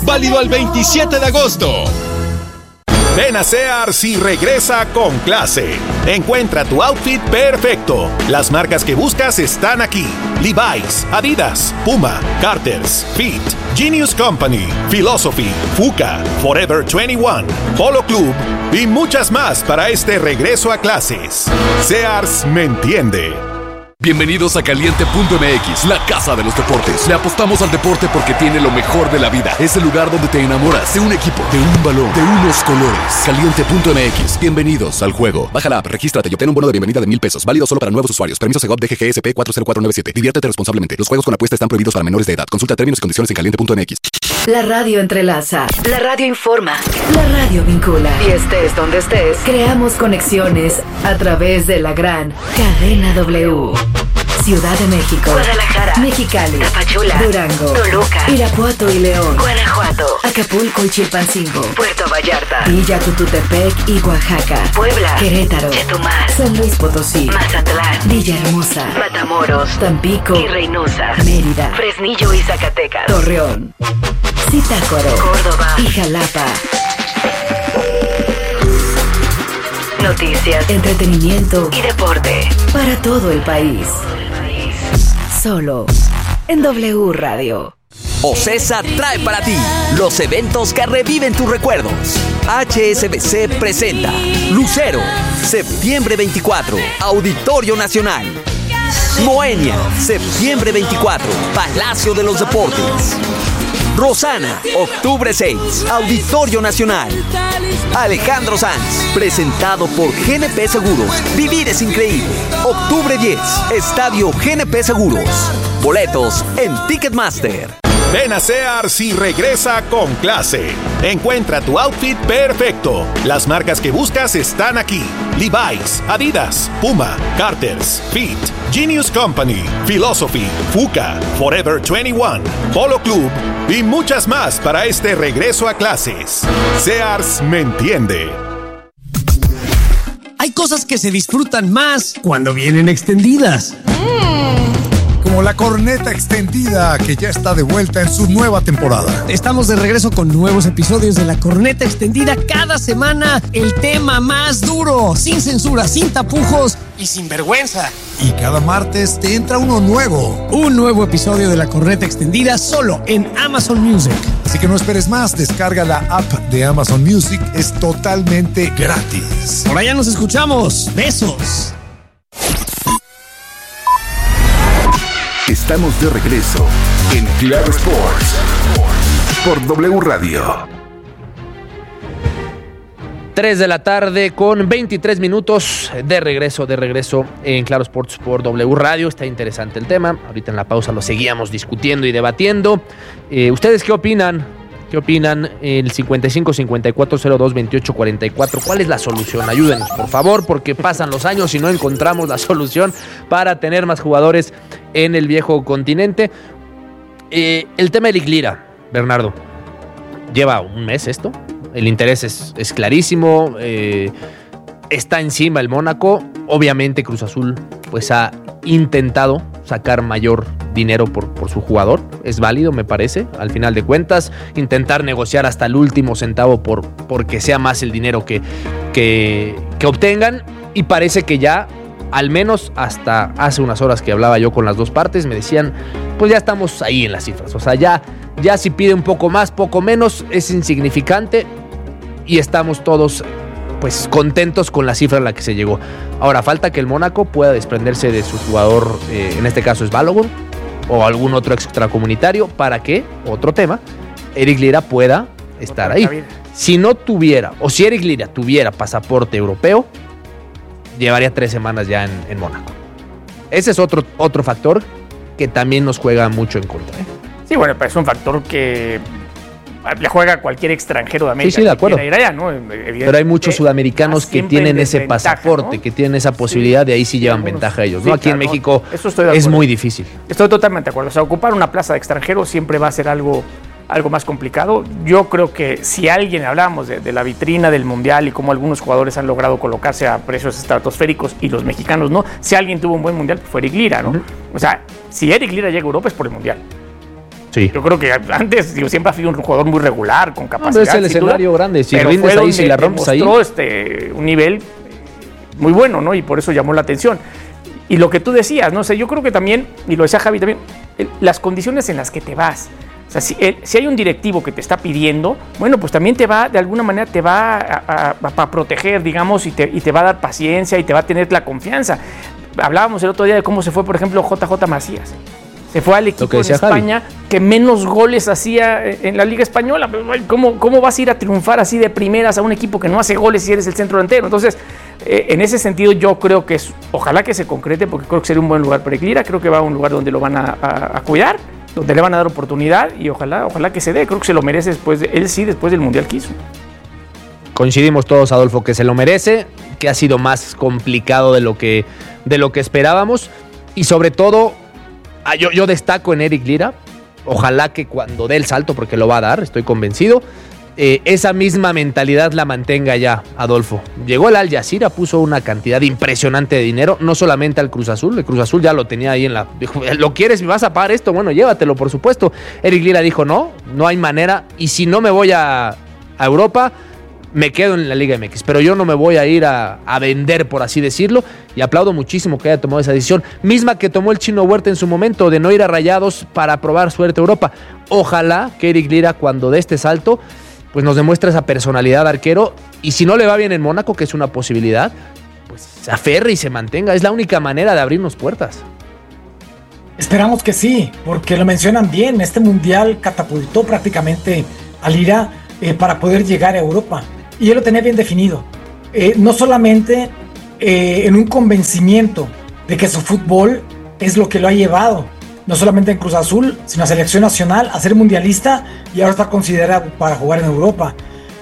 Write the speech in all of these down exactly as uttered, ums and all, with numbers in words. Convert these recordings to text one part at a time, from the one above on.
Válido al veintisiete de agosto. Ven a Sears y regresa con clase. Encuentra tu outfit perfecto. Las marcas que buscas están aquí: Levi's, Adidas, Puma, Carter's, Fit, Genius Company, Philosophy, Fuka, Forever veintiuno, Polo Club y muchas más para este regreso a clases. Sears me entiende. Bienvenidos a Caliente punto M X, la casa de los deportes. Le apostamos al deporte porque tiene lo mejor de la vida. Es el lugar donde te enamoras de un equipo, de un balón, de unos colores. Caliente punto M X. Bienvenidos al juego. Baja la app, regístrate y obtén un bono de bienvenida de mil pesos. Válido solo para nuevos usuarios. Permiso Segov D G G S P cuatro cero cuatro nueve siete. Diviértete responsablemente. Los juegos con apuesta están prohibidos para menores de edad. Consulta términos y condiciones en Caliente punto M X. La radio entrelaza. La radio informa. La radio vincula. Y estés donde estés, creamos conexiones a través de la gran Cadena W. Ciudad de México, Guadalajara, Mexicali, Tapachula, Durango, Toluca, Irapuato y León, Guanajuato, Acapulco y Chilpancingo, Puerto Vallarta, Villa Tututepec y Oaxaca, Puebla, Querétaro, Chetumal, San Luis Potosí, Mazatlán, Villahermosa, Matamoros, Tampico y Reynosa, Mérida, Fresnillo y Zacatecas, Torreón, Zitácuaro, Córdoba y Jalapa. Noticias, entretenimiento y deporte para todo el país. Solo en W Radio. OCESA trae para ti los eventos que reviven tus recuerdos. H S B C presenta Lucero, septiembre veinticuatro, Auditorio Nacional. Moenia, septiembre veinticuatro, Palacio de los Deportes. Rosana, octubre seis, Auditorio Nacional. Alejandro Sanz, presentado por G N P Seguros. Vivir es increíble. octubre diez, Estadio G N P Seguros. Boletos en Ticketmaster. Ven a Sears y regresa con clase. Encuentra tu outfit perfecto. Las marcas que buscas están aquí: Levi's, Adidas, Puma, Carter's, Fit, Genius Company, Philosophy, Fuka, Forever veintiuno, Polo Club y muchas más para este regreso a clases. Sears me entiende. Hay cosas que se disfrutan más cuando vienen extendidas. Como la corneta extendida, que ya está de vuelta en su nueva temporada. Estamos de regreso con nuevos episodios de la corneta extendida cada semana. El tema más duro, sin censura, sin tapujos y sin vergüenza. Y cada martes te entra uno nuevo. Un nuevo episodio de la corneta extendida solo en Amazon Music. Así que no esperes más, descarga la app de Amazon Music, es totalmente gratis. Por allá nos escuchamos. Besos. Estamos de regreso en Claro Sports por W Radio. tres de la tarde con veintitrés minutos de regreso, de regreso en Claro Sports por W Radio. Está interesante el tema. Ahorita en la pausa lo seguíamos discutiendo y debatiendo. Eh, ¿Ustedes qué opinan? ¿Qué opinan? El cincuenta y cinco cincuenta y cuatro cero dos veintiocho cuarenta y cuatro. ¿Cuál es la solución? Ayúdenos, por favor, porque pasan los años y no encontramos la solución para tener más jugadores en el viejo continente. Eh, el tema de Eric Lira, Bernardo. Lleva un mes esto. El interés es, es clarísimo. Eh, está encima el Mónaco. Obviamente Cruz Azul pues ha intentado sacar mayor dinero por, por su jugador. Es válido, me parece, al final de cuentas. Intentar negociar hasta el último centavo por, porque sea más el dinero que, que, que obtengan. Y parece que ya, al menos hasta hace unas horas que hablaba yo con las dos partes, me decían, pues ya estamos ahí en las cifras. O sea, ya, ya si pide un poco más, poco menos, es insignificante. Y estamos todos pues contentos con la cifra a la que se llegó. Ahora falta que el Mónaco pueda desprenderse de su jugador, eh, en este caso es Balogun, o algún otro extracomunitario, para que, otro tema, Eric Lira pueda estar ahí. Si no tuviera, o si Eric Lira tuviera pasaporte europeo, llevaría tres semanas ya en, en Mónaco. Ese es otro, otro factor que también nos juega mucho en contra, ¿eh? Sí, bueno, pero es un factor que le juega a cualquier extranjero de América. Sí, sí, de acuerdo. Ir allá, ¿no? Pero hay muchos sudamericanos que tienen ese pasaporte, ¿no? Que tienen esa posibilidad, sí, de ahí sí llevan algunos, ventaja ellos, ¿no? Sí, aquí claro, en México es muy difícil. Estoy totalmente de acuerdo. O sea, ocupar una plaza de extranjero siempre va a ser algo, algo más complicado. Yo creo que si alguien, hablábamos de, de la vitrina del Mundial y cómo algunos jugadores han logrado colocarse a precios estratosféricos y los mexicanos no, si alguien tuvo un buen Mundial, pues fue Eric Lira, ¿no? Uh-huh. O sea, si Eric Lira llega a Europa es por el Mundial. Sí. Yo creo que antes digo, siempre ha sido un jugador muy regular, con capacidad. No, es el escenario duda, grande. Si rindes ahí, si la rompes ahí. Este, un nivel muy bueno, ¿no? Y por eso llamó la atención. Y lo que tú decías, no sé, yo creo que también, y lo decía Javi también, el, las condiciones en las que te vas. O sea, si, el, si hay un directivo que te está pidiendo, bueno, pues también te va, de alguna manera te va a, a, a, a proteger, digamos, y te, y te va a dar paciencia y te va a tener la confianza. Hablábamos el otro día de cómo se fue, por ejemplo, J J Macías. Se fue al equipo en España Javi. que menos goles hacía en la Liga Española. ¿Cómo, ¿Cómo vas a ir a triunfar así de primeras a un equipo que no hace goles si eres el centro delantero? Entonces, eh, en ese sentido yo creo que es, ojalá que se concrete, porque creo que sería un buen lugar para Eglira. Creo que va a un lugar donde lo van a, a, a cuidar, donde le van a dar oportunidad y ojalá, ojalá que se dé. Creo que se lo merece después, de, él sí, después del Mundial que hizo. Coincidimos todos, Adolfo, que se lo merece, que ha sido más complicado de lo que, de lo que esperábamos y sobre todo... Ah, yo, yo destaco en Eric Lira, ojalá que cuando dé el salto, porque lo va a dar, estoy convencido, eh, esa misma mentalidad la mantenga ya, Adolfo. Llegó el Al Jazeera, puso una cantidad impresionante de dinero, no solamente al Cruz Azul, el Cruz Azul ya lo tenía ahí en la... Dijo, ¿lo quieres y vas a pagar esto? Bueno, llévatelo, por supuesto. Eric Lira dijo, no, no hay manera, y si no me voy a, a Europa... me quedo en la Liga M X, pero yo no me voy a ir a, a vender, por así decirlo, y aplaudo muchísimo que haya tomado esa decisión, misma que tomó el Chino Huerta en su momento, de no ir a Rayados para probar suerte a Europa. Ojalá que Eric Lira, cuando dé este salto, pues nos demuestre esa personalidad de arquero, y si no le va bien en Mónaco, que es una posibilidad, pues se aferre y se mantenga, es la única manera de abrirnos puertas. Esperamos que sí, porque lo mencionan bien, este mundial catapultó prácticamente a Lira eh, para poder llegar a Europa. Y él lo tenía bien definido, eh, no solamente eh, en un convencimiento de que su fútbol es lo que lo ha llevado, no solamente en Cruz Azul, sino a selección nacional, a ser mundialista y ahora está considerado para jugar en Europa.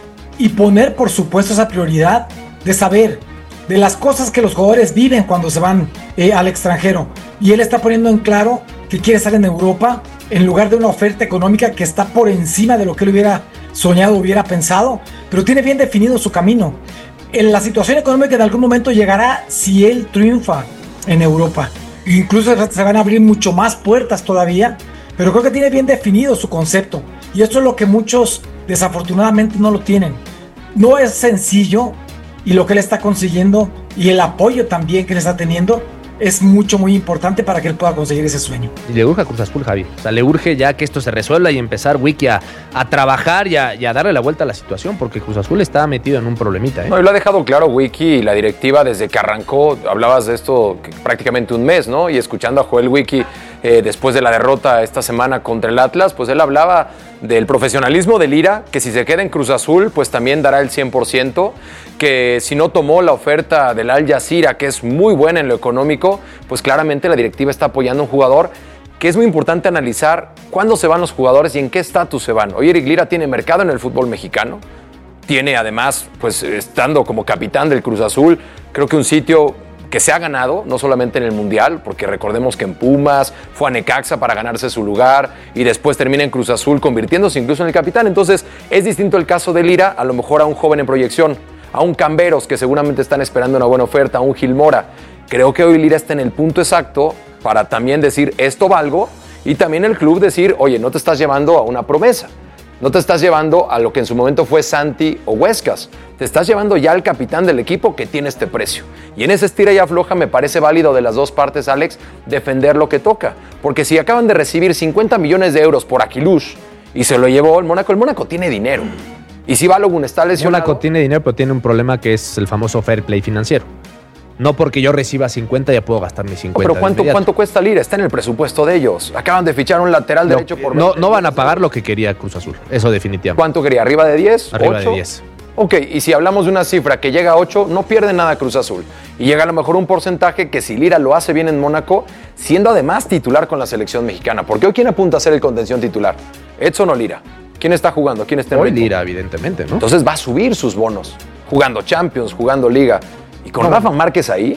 Y poner, por supuesto, esa prioridad de saber de las cosas que los jugadores viven cuando se van eh, al extranjero. Y él está poniendo en claro que quiere estar en Europa en lugar de una oferta económica que está por encima de lo que él hubiera soñado, hubiera pensado, pero tiene bien definido su camino. En la situación económica en algún momento llegará si él triunfa en Europa. Incluso se van a abrir mucho más puertas todavía, pero creo que tiene bien definido su concepto. Y esto es lo que muchos desafortunadamente no lo tienen. No es sencillo, y lo que él está consiguiendo y el apoyo también que él está teniendo es mucho, muy importante para que él pueda conseguir ese sueño. Y le urge a Cruz Azul, Javi. O sea, le urge ya que esto se resuelva y empezar Wiki a, a trabajar y a, y a darle la vuelta a la situación, porque Cruz Azul está metido en un problemita, ¿eh? No, y lo ha dejado claro Wiki y la directiva desde que arrancó. Hablabas de esto prácticamente un mes, ¿no? Y escuchando a Joel Wiki eh, después de la derrota esta semana contra el Atlas, pues él hablaba del profesionalismo de Lira, que si se queda en Cruz Azul, pues también dará el cien por ciento, que si no tomó la oferta del Al Jazeera, que es muy buena en lo económico, pues claramente la directiva está apoyando a un jugador que es muy importante analizar cuándo se van los jugadores y en qué estatus se van. Hoy Eric Lira tiene mercado en el fútbol mexicano, tiene además, pues estando como capitán del Cruz Azul, creo que un sitio que se ha ganado, no solamente en el Mundial, porque recordemos que en Pumas fue a Necaxa para ganarse su lugar y después termina en Cruz Azul convirtiéndose incluso en el capitán. Entonces es distinto el caso de Lira, a lo mejor a un joven en proyección, a un Camberos que seguramente están esperando una buena oferta, a un Gil Mora. Creo que hoy Lira está en el punto exacto para también decir esto valgo y también el club decir, oye, no te estás llevando a una promesa. No te estás llevando a lo que en su momento fue Santi o Huescas. Te estás llevando ya al capitán del equipo que tiene este precio. Y en ese estira y afloja me parece válido de las dos partes, Alex, defender lo que toca. Porque si acaban de recibir cincuenta millones de euros por Aquilush y se lo llevó el Mónaco, el Mónaco tiene dinero. Y si Balogun está lesionado... Mónaco tiene dinero, pero tiene un problema que es el famoso fair play financiero. No porque yo reciba cincuenta ya puedo gastar mis cincuenta. No, pero ¿cuánto, ¿cuánto cuesta Lira? Está en el presupuesto de ellos. Acaban de fichar un lateral no, derecho por... No, no van a pagar lo que quería Cruz Azul. Eso definitivamente. ¿Cuánto quería? ¿Arriba de diez? Arriba ¿ocho? de diez. Ok, y si hablamos de una cifra que llega a ocho, no pierde nada Cruz Azul. Y llega a lo mejor un porcentaje que si Lira lo hace bien en Mónaco, siendo además titular con la selección mexicana. Porque hoy, ¿quién apunta a ser el contención titular? ¿Edson o Lira? ¿Quién está jugando? ¿Quién está en Hoy ritmo? Lira, evidentemente, ¿no? Entonces va a subir sus bonos, jugando Champions, jugando Liga. Y con no. Rafa Márquez ahí...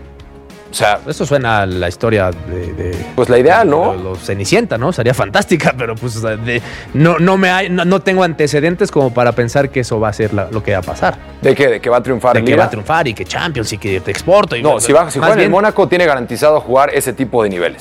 O sea, eso suena a la historia de, de pues la ideal, ¿no? Lo, lo Cenicienta, ¿no? Sería fantástica, pero pues de, no, no me hay, no, no tengo antecedentes como para pensar que eso va a ser la, lo que va a pasar. ¿De qué? ¿De que va a triunfar? De en que Liga? va a triunfar y que Champions y que te exporto. Y no, va, si, va, si juega bien, en el Mónaco tiene garantizado jugar ese tipo de niveles.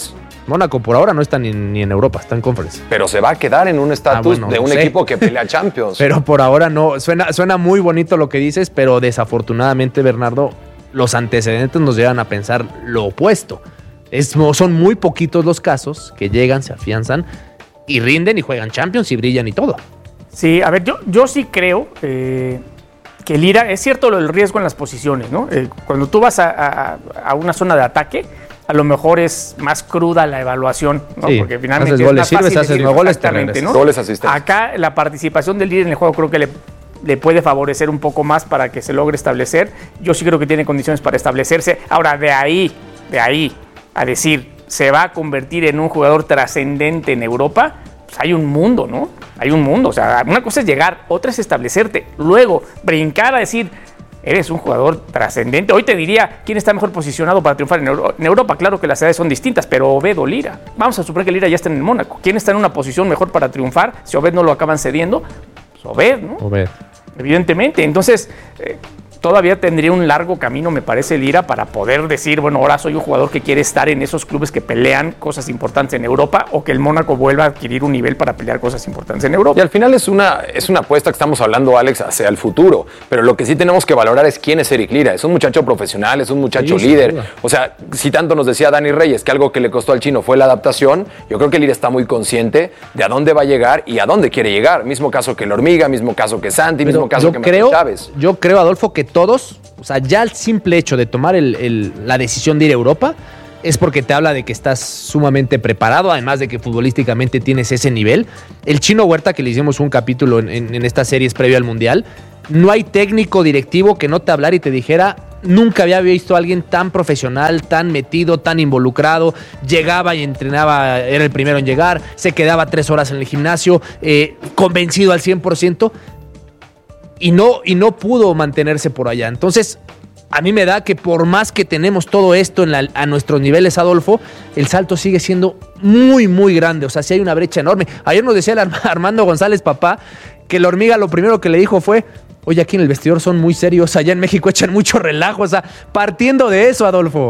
Mónaco por ahora no está ni, ni en Europa, está en Conference. Pero se va a quedar en un estatus Ah, bueno, de no un sé. equipo que pelea Champions. Pero por ahora no. Suena, suena muy bonito lo que dices, pero desafortunadamente, Bernardo, los antecedentes nos llevan a pensar lo opuesto. Es, son muy poquitos los casos que llegan, se afianzan y rinden y juegan Champions y brillan y todo. Sí, a ver, yo, yo sí creo eh, que Lira, es cierto lo del riesgo en las posiciones, ¿no? Eh, cuando tú vas a, a, a una zona de ataque, a lo mejor es más cruda la evaluación, ¿no? Sí, Porque finalmente haces es goles, más sirves, fácil haces decir nueve goles, te exactamente, regresas. ¿no? Goles, asistencias. Acá la participación del Lira en el juego creo que le, le puede favorecer un poco más para que se logre establecer. Yo sí creo que tiene condiciones para establecerse. Ahora, de ahí, de ahí a decir, se va a convertir en un jugador trascendente en Europa, pues hay un mundo, ¿no? Hay un mundo. O sea, una cosa es llegar, otra es establecerte. Luego, brincar a decir, eres un jugador trascendente. Hoy te diría, ¿quién está mejor posicionado para triunfar en, Euro en Europa? Claro que las edades son distintas, pero Obed o Lira. Vamos a suponer que Lira ya está en el Mónaco. ¿Quién está en una posición mejor para triunfar? Si Obed no lo acaban cediendo, pues Obed, ¿no? Obed. Evidentemente. Entonces, eh, todavía tendría un largo camino, me parece, Lira, para poder decir, bueno, ahora soy un jugador que quiere estar en esos clubes que pelean cosas importantes en Europa, o que el Mónaco vuelva a adquirir un nivel para pelear cosas importantes en Europa. Y al final es una, es una apuesta que estamos hablando, Alex, hacia el futuro. Pero lo que sí tenemos que valorar es quién es Eric Lira. Es un muchacho profesional, es un muchacho Sí, líder. sin duda. O sea, si tanto nos decía Dani Reyes que algo que le costó al chino fue la adaptación, yo creo que Lira está muy consciente de a dónde va a llegar y a dónde quiere llegar. Mismo caso que el Hormiga, mismo caso que Santi, mismo Pero caso yo que creo, Martín Chávez. Yo creo, Adolfo, que todos, o sea, ya el simple hecho de tomar el, el, la decisión de ir a Europa es porque te habla de que estás sumamente preparado, además de que futbolísticamente tienes ese nivel. El Chino Huerta, que le hicimos un capítulo en, en, en estas series previo al Mundial, no hay técnico directivo que no te hablara y te dijera, nunca había visto a alguien tan profesional, tan metido, tan involucrado, llegaba y entrenaba, era el primero en llegar, se quedaba tres horas en el gimnasio, eh, convencido al cien por ciento, y no, y no pudo mantenerse por allá. Entonces, a mí me da que por más que tenemos todo esto en la, a nuestros niveles, Adolfo, el salto sigue siendo muy, muy grande. O sea, sí hay una brecha enorme. Ayer nos decía el Armando González, papá, que la Hormiga lo primero que le dijo fue, oye, aquí en el vestidor son muy serios, allá en México echan mucho relajo. O sea, partiendo de eso, Adolfo.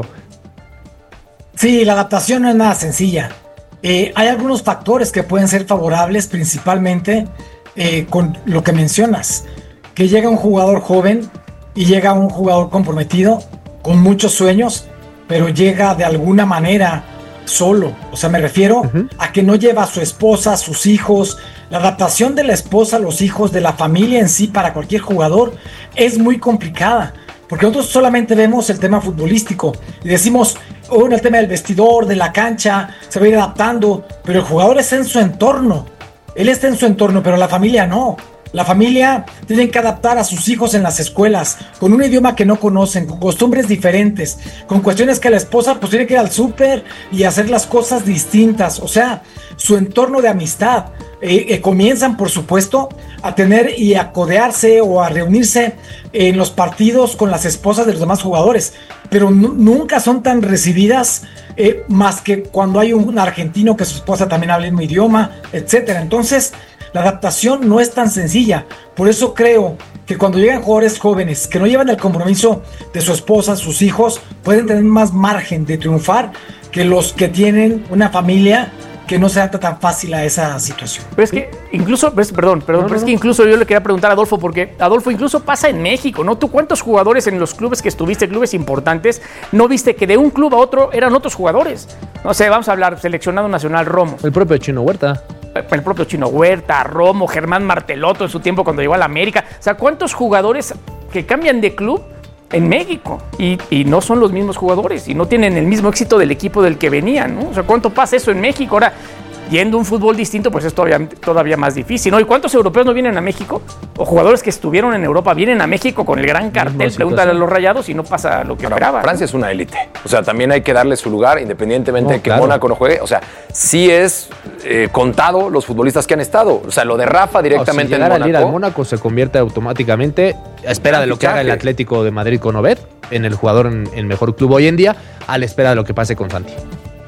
Sí, la adaptación no es nada sencilla. Eh, hay algunos factores que pueden ser favorables, principalmente eh, con lo que mencionas, que llega un jugador joven y llega un jugador comprometido, con muchos sueños, pero llega de alguna manera solo. O sea, me refiero uh-huh. a que no lleva a su esposa, a sus hijos. La adaptación de la esposa, los hijos, de la familia en sí para cualquier jugador es muy complicada, porque nosotros solamente vemos el tema futbolístico y decimos, oh, en el tema del vestidor, de la cancha, se va a ir adaptando, pero el jugador está en su entorno. Él está en su entorno, pero la familia no. La familia tiene que adaptar a sus hijos en las escuelas, con un idioma que no conocen, con costumbres diferentes, con cuestiones que la esposa pues tiene que ir al súper y hacer las cosas distintas. O sea, su entorno de amistad. Eh, eh, comienzan, por supuesto, a tener y a codearse o a reunirse en los partidos con las esposas de los demás jugadores, pero nunca son tan recibidas eh, más que cuando hay un argentino que su esposa también habla el mismo idioma, etcétera. Entonces, la adaptación no es tan sencilla. Por eso creo que cuando llegan jugadores jóvenes que no llevan el compromiso de su esposa, sus hijos, pueden tener más margen de triunfar que los que tienen una familia que no se adapta tan fácil a esa situación. Pero es que incluso, pues, perdón, perdón, no, pero no, es que incluso yo le quería preguntar a Adolfo, porque Adolfo, incluso pasa en México, ¿no? ¿Tú cuántos jugadores en los clubes que estuviste, clubes importantes, no viste que de un club a otro eran otros jugadores? No sé, vamos a hablar, seleccionado nacional, Romo. El propio Chino Huerta. El propio Chino Huerta, Romo, Germán Martelotto en su tiempo cuando llegó a la América. O sea, ¿cuántos jugadores que cambian de club en México y, y no son los mismos jugadores y no tienen el mismo éxito del equipo del que venían, ¿no? O sea, ¿cuánto pasa eso en México? Ahora, yendo a un fútbol distinto, pues es todavía, todavía más difícil, ¿no? ¿Y cuántos europeos no vienen a México? O jugadores que estuvieron en Europa vienen a México con el gran cartel, pregúntale a los Rayados y no pasa lo que esperaba. Francia, ¿no? Es una élite. O sea, también hay que darle su lugar, independientemente no, de que claro. Mónaco no juegue. O sea, sí es eh, contado los futbolistas que han estado. O sea, lo de Rafa directamente no, si en Mónaco. Ir al Mónaco se convierte automáticamente, a espera de lo que haga el Atlético de Madrid con Obed, en el jugador en el mejor club hoy en día, a la espera de lo que pase con Santi.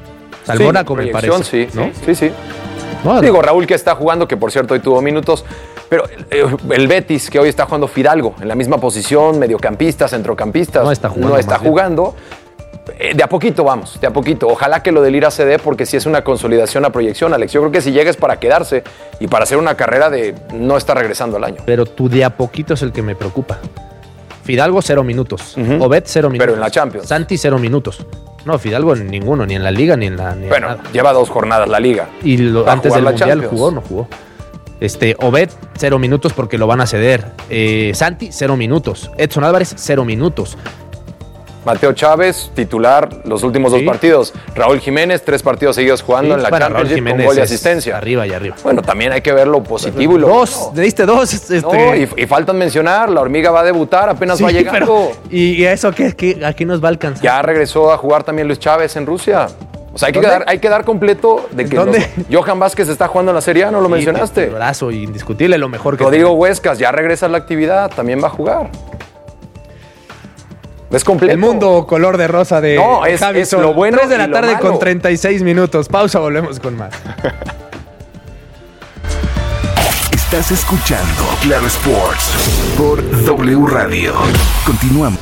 O sea, el sí, Mónaco me parece. Sí, ¿no? sí, sí. sí. No, Digo, Raúl que está jugando, que por cierto hoy tuvo minutos, pero eh, el Betis que hoy está jugando Fidalgo, en la misma posición, mediocampista, centrocampista, no está jugando. No está jugando. eh, de a poquito vamos, de a poquito. Ojalá que lo del Lira se dé porque sí es una consolidación a proyección, Alex. Yo creo que si llega es para quedarse y para hacer una carrera de no estar regresando al año. Pero tu de a poquito es el que me preocupa. Fidalgo, cero minutos. Uh-huh. Obed, cero minutos. Pero en la Champions. Santi, cero minutos. No, Fidalgo en ninguno, ni en la Liga, ni en la... Ni bueno, en nada. Lleva dos jornadas la Liga. Y lo, antes del Mundial Champions. jugó, no jugó. Este, Obed, cero minutos porque lo van a ceder. Eh, Santi, cero minutos. Edson Álvarez, cero minutos. Mateo Chávez, titular los últimos sí. dos partidos. Raúl Jiménez, tres partidos seguidos jugando sí, en la Champions con gol y asistencia. Arriba y arriba. Bueno, también hay que ver lo positivo y lo Dos, le diste dos. Este... No, y, y faltan mencionar, la Hormiga va a debutar, apenas sí, va llegando. Pero, ¿y eso qué, qué, a qué nos va a alcanzar? Ya regresó a jugar también Luis Chávez en Rusia. O sea, hay que, quedar, hay que dar completo de que los, Johan Vázquez está jugando en la Serie A, ¿no lo sí, mencionaste? Brazo indiscutible, lo mejor que... Rodrigo Huescas ya regresa a la actividad, también va a jugar. Es completo. El mundo color de rosa de no, es, es lo bueno tres de la tarde con treinta y seis minutos. Pausa, volvemos con más. Estás escuchando Claro Sports por W Radio. Continuamos.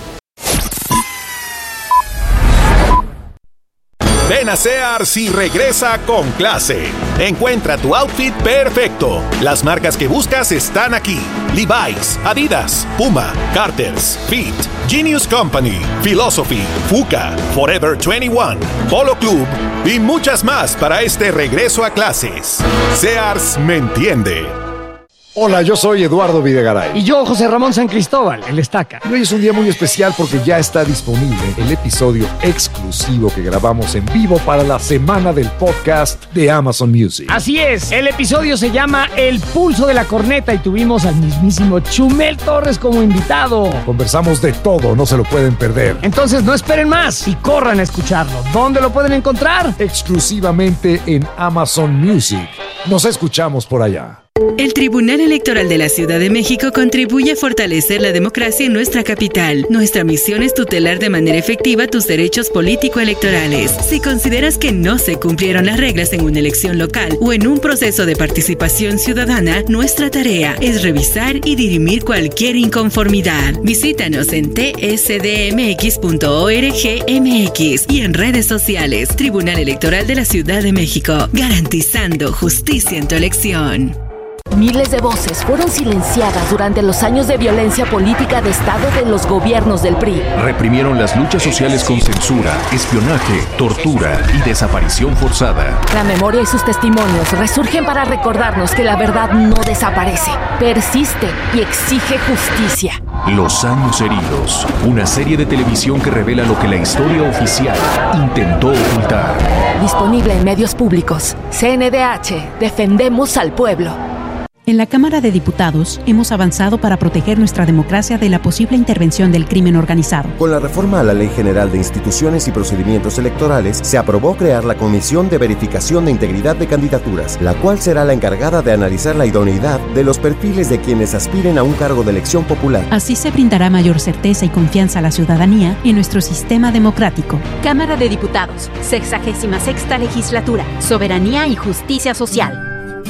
Ven a Sears y regresa con clase. Encuentra tu outfit perfecto. Las marcas que buscas están aquí. Levi's, Adidas, Puma, Carter's, Fit, Genius Company, Philosophy, Fuka, Forever veintiuno, Polo Club y muchas más para este regreso a clases. Sears me entiende. Hola, yo soy Eduardo Videgaray. Y yo, José Ramón San Cristóbal, el Estaca. Hoy es un día muy especial porque ya está disponible el episodio exclusivo que grabamos en vivo para la semana del podcast de Amazon Music. Así es, el episodio se llama El Pulso de la Corneta y tuvimos al mismísimo Chumel Torres como invitado. Conversamos de todo, no se lo pueden perder. Entonces no esperen más y corran a escucharlo. ¿Dónde lo pueden encontrar? Exclusivamente en Amazon Music. Nos escuchamos por allá. El Tribunal Electoral de la Ciudad de México contribuye a fortalecer la democracia en nuestra capital. Nuestra misión es tutelar de manera efectiva tus derechos político-electorales. Si consideras que no se cumplieron las reglas en una elección local o en un proceso de participación ciudadana, nuestra tarea es revisar y dirimir cualquier inconformidad. Visítanos en t s d m x punto org m x y en redes sociales. Tribunal Electoral de la Ciudad de México, garantizando justicia en tu elección. Miles de voces fueron silenciadas durante los años de violencia política de Estado de los gobiernos del P R I. Reprimieron las luchas sociales con censura, espionaje, tortura y desaparición forzada. La memoria y sus testimonios resurgen para recordarnos que la verdad no desaparece, persiste y exige justicia. Los años heridos, una serie de televisión que revela lo que la historia oficial intentó ocultar. Disponible en medios públicos. C N D H, defendemos al pueblo. En la Cámara de Diputados hemos avanzado para proteger nuestra democracia de la posible intervención del crimen organizado. Con la reforma a la Ley General de Instituciones y Procedimientos Electorales, se aprobó crear la Comisión de Verificación de Integridad de Candidaturas, la cual será la encargada de analizar la idoneidad de los perfiles de quienes aspiren a un cargo de elección popular. Así se brindará mayor certeza y confianza a la ciudadanía en nuestro sistema democrático. Cámara de Diputados, sexagésima sexta legislatura, Soberanía y Justicia Social.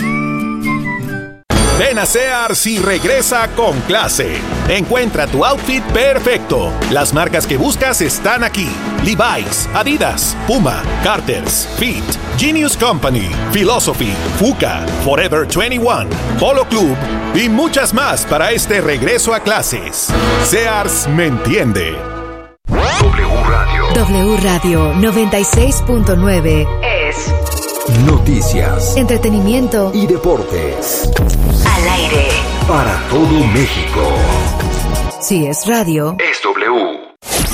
Ven a Sears y regresa con clase. Encuentra tu outfit perfecto. Las marcas que buscas están aquí. Levi's, Adidas, Puma, Carter's, Fit, Genius Company, Philosophy, Fuka, Forever veintiuno, Polo Club y muchas más para este regreso a clases. Sears me entiende. W Radio. W Radio noventa y seis punto nueve es noticias, entretenimiento y deportes. Al aire. Para todo México. Si es radio, es W.